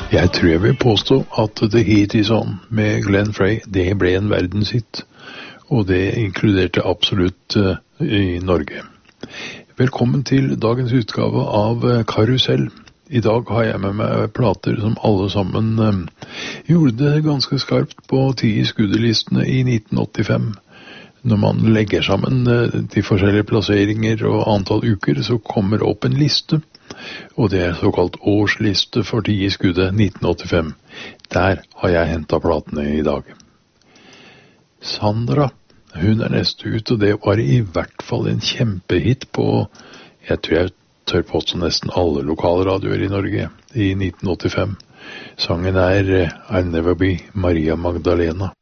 Jeg tror jeg vil påstå at The Heat Is On med Glenn Frey, det ble en verdenshit, og det inkluderte absolutt i Norge. Velkommen til dagens utgave av Karusell. I dag har jeg med meg plater som alle sammen gjorde det ganske skarpt på 10 skuddelistene i 1985. Når man legger sammen de forskjellige plasseringer og antall uker, så kommer det opp en liste. Og det er såkalt årsliste for 10 skuddet 1985. Der har jeg hentet platene i dag. Sandra, hun er neste ut, og det var i hvert fall en kjempehit på, jeg tror jeg tør påstå nesten alle lokalradioer i Norge i 1985. Sangen er I'll Never Be Maria Magdalena.